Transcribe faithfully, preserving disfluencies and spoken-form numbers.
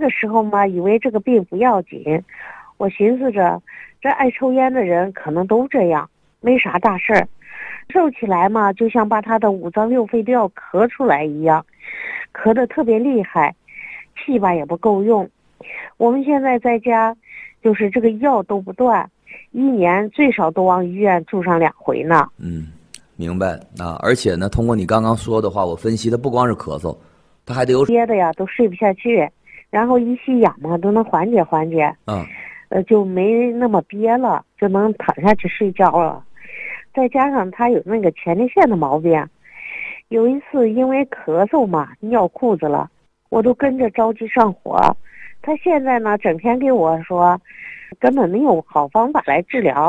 个时候嘛，以为这个病不要紧，我寻思着，这爱抽烟的人可能都这样，没啥大事儿。瘦起来嘛，就像把他的五脏六腑都要咳出来一样，咳得特别厉害，气吧也不够用。我们现在在家，就是这个药都不断，一年最少都往医院住上两回呢。 嗯，明白啊。而且呢，通过你刚刚说的话，我分析的不光是咳嗽，他还得有憋的呀，都睡不下去，然后一吸氧嘛，都能缓解缓解， 啊， 呃，就没那么憋了，就能躺下去睡觉了。再加上他有那个前列腺的毛病，有一次因为咳嗽嘛，尿裤子了，我都跟着着急上火。他现在呢，整天给我说，根本没有好方法来治疗。